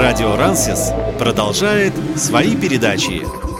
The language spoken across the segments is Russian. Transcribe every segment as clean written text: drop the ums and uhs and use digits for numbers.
Радио Рансис продолжает свои передачи.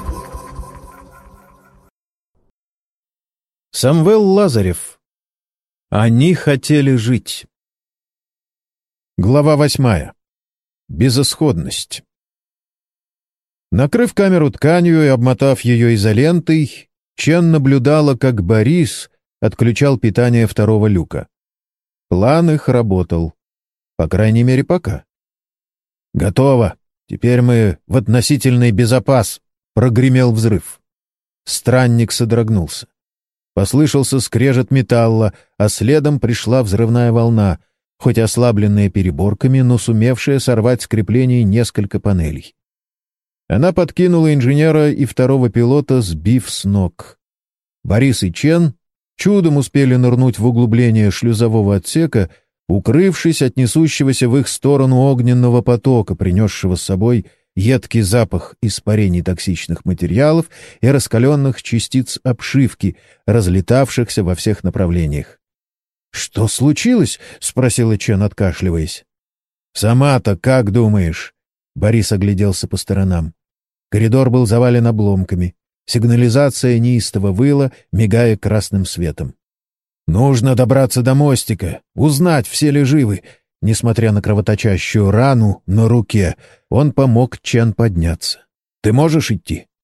Самвел Лазарев. Они хотели жить. Глава 8. Безысходность. Накрыв камеру тканью и обмотав ее изолентой, Чен наблюдала, как Борис отключал питание второго люка. План их работал. По крайней мере, пока. «Готово. Теперь мы в относительный безопас», — прогремел взрыв. Странник содрогнулся. Послышался скрежет металла, а следом пришла взрывная волна, хоть ослабленная переборками, но сумевшая сорвать с креплений несколько панелей. Она подкинула инженера и второго пилота, сбив с ног. Борис и Чен чудом успели нырнуть в углубление шлюзового отсека, укрывшись от несущегося в их сторону огненного потока, принесшего с собой едкий запах испарений токсичных материалов и раскаленных частиц обшивки, разлетавшихся во всех направлениях. «Что случилось?» — спросила Чен, откашливаясь. «Сама-то как думаешь?» — Борис огляделся по сторонам. Коридор был завален обломками. Сигнализация неистово выла, мигая красным светом. «Нужно добраться до мостика, узнать, все ли живы». Несмотря на кровоточащую рану на руке, он помог Чен подняться. «Ты можешь идти?»